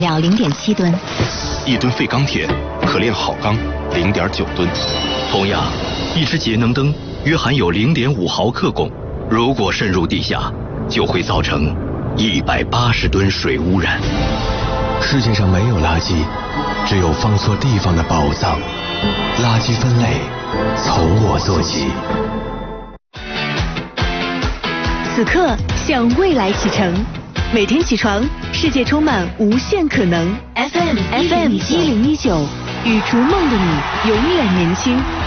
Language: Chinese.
了0.7吨。 1吨废钢铁可炼好钢0.9吨。 同样，一只节能灯约含有0.5毫克汞，如果渗入地下，就会造成180吨水污染。 世界上没有垃圾，只有放错地方的宝藏。垃圾分类从我做起。 此刻向未来启程，每天起床，世界充满无限可能。FM 1019，与逐梦的你永远年轻。